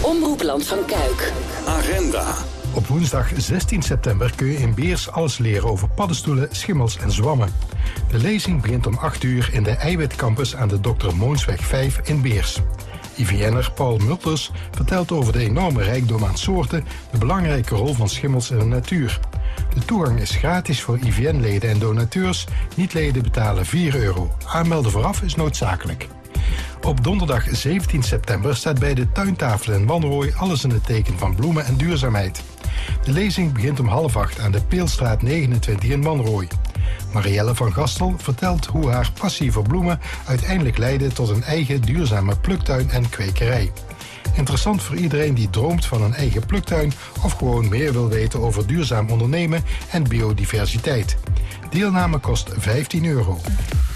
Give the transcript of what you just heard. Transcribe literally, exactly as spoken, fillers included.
Omroepland van Kuik. Agenda. Op woensdag zestien september kun je in Beers alles leren over paddenstoelen, schimmels en zwammen. De lezing begint om acht uur in de Eiwitcampus aan de dokter Moonsweg vijf in Beers. I V N'er Paul Multers vertelt over de enorme rijkdom aan soorten, de belangrijke rol van schimmels in de natuur. De toegang is gratis voor I V N-leden en donateurs. Niet-leden betalen vier euro. Aanmelden vooraf is noodzakelijk. Op donderdag zeventien september staat bij de tuintafel in Wanrooy alles in het teken van bloemen en duurzaamheid. De lezing begint om half acht aan de Peelstraat negenentwintig in Wanrooy. Marielle van Gastel vertelt hoe haar passie voor bloemen uiteindelijk leidde tot een eigen duurzame pluktuin en kwekerij. Interessant voor iedereen die droomt van een eigen pluktuin of gewoon meer wil weten over duurzaam ondernemen en biodiversiteit. Deelname kost vijftien euro.